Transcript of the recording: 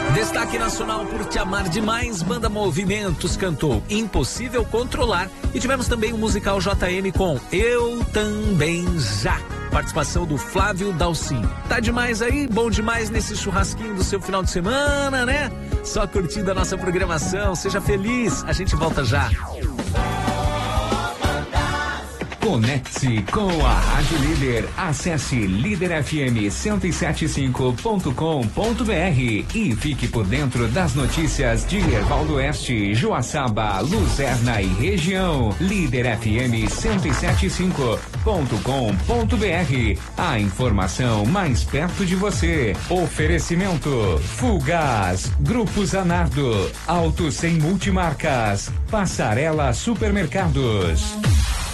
Destaque nacional por Te Amar Demais, Banda Movimentos cantou Impossível Controlar e tivemos também o musical JM com Eu Também Já. Participação do Flávio Dalcin. Tá demais aí? Bom demais nesse churrasquinho do seu final de semana, né? Só curtindo a nossa programação. Seja feliz. A gente volta já. Conecte-se com a Rádio Líder. Acesse liderfm1075.com.br e fique por dentro das notícias de Erval do Oeste, Joaçaba, Luzerna e região. Líder FM 1075.com.br. A informação mais perto de você. Oferecimento Fulgaz, Grupo Zanardo, Auto Sem Multimarcas, Passarela Supermercados.